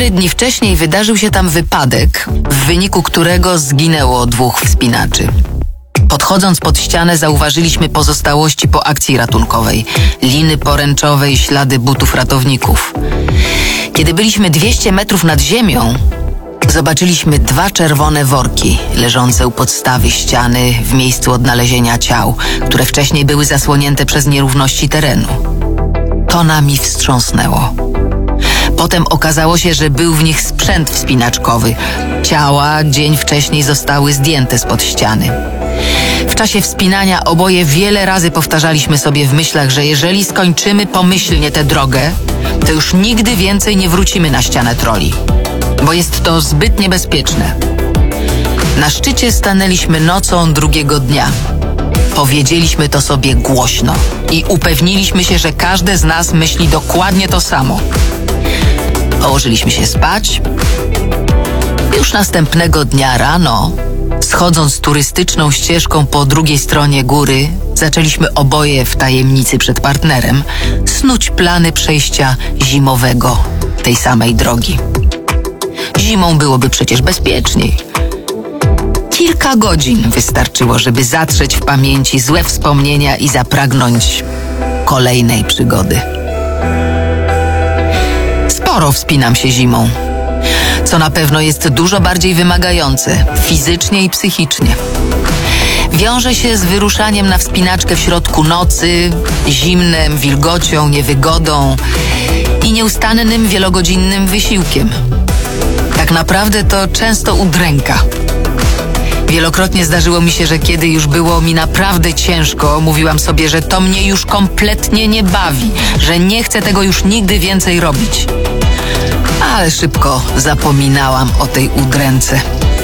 4 dni wcześniej wydarzył się tam wypadek, w wyniku którego zginęło 2 wspinaczy. Podchodząc pod ścianę zauważyliśmy pozostałości po akcji ratunkowej, liny poręczowe i ślady butów ratowników. Kiedy byliśmy 200 metrów nad ziemią, zobaczyliśmy 2 czerwone worki leżące u podstawy ściany w miejscu odnalezienia ciał, które wcześniej były zasłonięte przez nierówności terenu. To nami wstrząsnęło. Potem okazało się, że był w nich sprzęt wspinaczkowy. Ciała dzień wcześniej zostały zdjęte spod ściany. W czasie wspinania oboje wiele razy powtarzaliśmy sobie w myślach, że jeżeli skończymy pomyślnie tę drogę, to już nigdy więcej nie wrócimy na ścianę troli, bo jest to zbyt niebezpieczne. Na szczycie stanęliśmy nocą drugiego dnia. Powiedzieliśmy to sobie głośno i upewniliśmy się, że każde z nas myśli dokładnie to samo. Położyliśmy się spać. Już następnego dnia rano, schodząc turystyczną ścieżką po drugiej stronie góry, zaczęliśmy oboje w tajemnicy przed partnerem snuć plany przejścia zimowego tej samej drogi. Zimą byłoby przecież bezpieczniej. Kilka godzin wystarczyło, żeby zatrzeć w pamięci złe wspomnienia i zapragnąć kolejnej przygody. Sporo wspinam się zimą, co na pewno jest dużo bardziej wymagające fizycznie i psychicznie. Wiąże się z wyruszaniem na wspinaczkę w środku nocy, zimnem, wilgocią, niewygodą i nieustannym, wielogodzinnym wysiłkiem. Tak naprawdę to często udręka. Wielokrotnie zdarzyło mi się, że kiedy już było mi naprawdę ciężko, mówiłam sobie, że to mnie już kompletnie nie bawi, że nie chcę tego już nigdy więcej robić. Ale szybko zapominałam o tej udręce.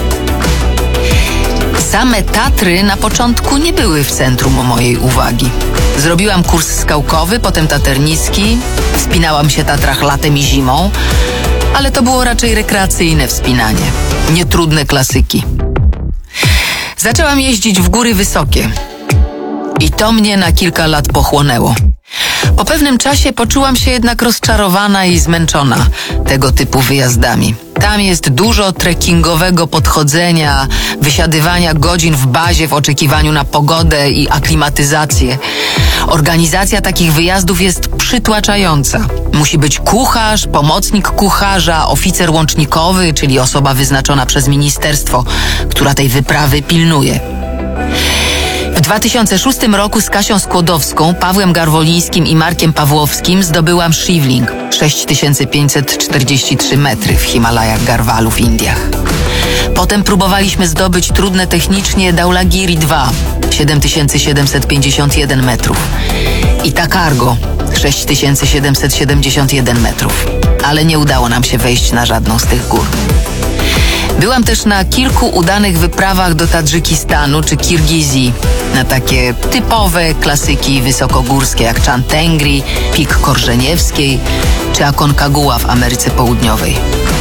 Same Tatry na początku nie były w centrum mojej uwagi. Zrobiłam kurs skałkowy, potem taternicki, wspinałam się Tatrach latem i zimą, ale to było raczej rekreacyjne wspinanie, nietrudne klasyki. Zaczęłam jeździć w góry wysokie i to mnie na kilka lat pochłonęło. Po pewnym czasie poczułam się jednak rozczarowana i zmęczona tego typu wyjazdami. Tam jest dużo trekkingowego podchodzenia, wysiadywania godzin w bazie w oczekiwaniu na pogodę i aklimatyzację. Organizacja takich wyjazdów jest przytłaczająca. Musi być kucharz, pomocnik kucharza, oficer łącznikowy, czyli osoba wyznaczona przez ministerstwo, która tej wyprawy pilnuje. W 2006 roku z Kasią Skłodowską, Pawłem Garwolińskim i Markiem Pawłowskim zdobyłam Shivling 6543 metry w Himalajach Garhwalu w Indiach. Potem próbowaliśmy zdobyć trudne technicznie Dhaulagiri 2 7751 metrów i Takargo 6771 metrów, ale nie udało nam się wejść na żadną z tych gór. Byłam też na kilku udanych wyprawach do Tadżykistanu czy Kirgizji, na takie typowe klasyki wysokogórskie jak Chantengri, Pik Korżeniewskiej czy Aconcagua w Ameryce Południowej.